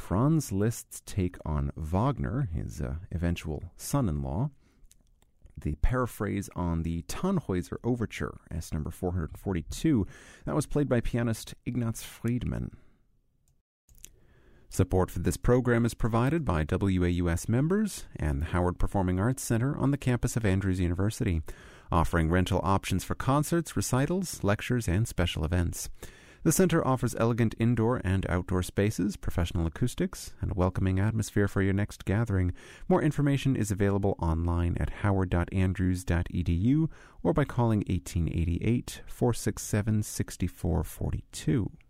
Franz Liszt's take on Wagner, his eventual son-in-law. The paraphrase on the Tannhäuser Overture, S number 442, that was played by pianist Ignaz Friedman. Support for this program is provided by WAUS members and the Howard Performing Arts Center on the campus of Andrews University, offering rental options for concerts, recitals, lectures, and special events. The center offers elegant indoor and outdoor spaces, professional acoustics, and a welcoming atmosphere for your next gathering. More information is available online at howard.andrews.edu or by calling 1888-467-6442.